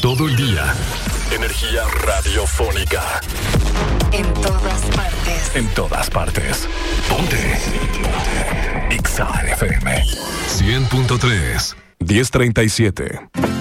todo el día. Energía radiofónica. En todas partes. En todas partes. Ponte. Exa FM 100.3 1037.